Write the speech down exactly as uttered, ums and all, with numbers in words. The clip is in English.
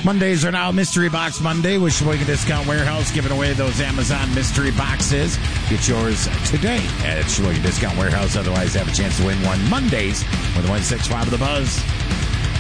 Mondays are now Mystery Box Monday with Sheboygan Discount Warehouse, giving away those Amazon mystery boxes. Get yours today at Sheboygan Discount Warehouse. Otherwise, have a chance to win one Mondays with the one six five of the Buzz.